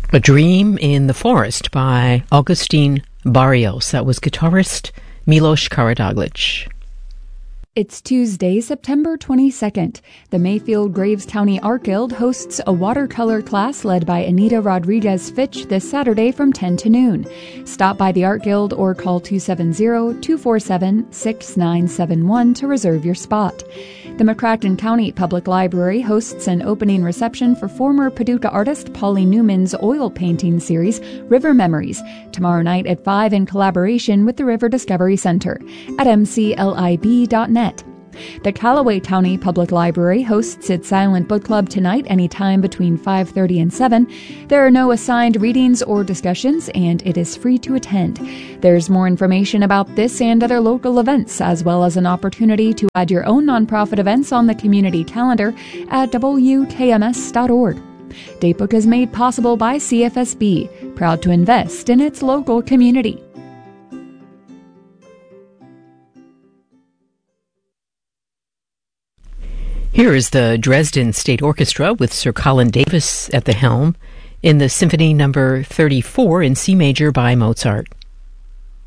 A Dream in the Forest by Augustin Barrios. That was guitarist Milos Karadzic. It's Tuesday, September 22nd. The Mayfield Graves County Art Guild hosts a watercolor class led by Anita Rodriguez-Fitch this Saturday from 10 to noon. Stop by the Art Guild or call 270-247-6971 to reserve your spot. The McCracken County Public Library hosts an opening reception for former Paducah artist Polly Newman's oil painting series, River Memories, tomorrow night at 5 in collaboration with the River Discovery Center at mclib.net. The Callaway County Public Library hosts its Silent Book Club tonight anytime between 5:30 and 7. There are no assigned readings or discussions, and it is free to attend. There's more information about this and other local events, as well as an opportunity to add your own nonprofit events on the community calendar at wkms.org. Datebook is made possible by CFSB, proud to invest in its local community. Here is the Dresden State Orchestra with Sir Colin Davis at the helm in the Symphony No. 34 in C major by Mozart.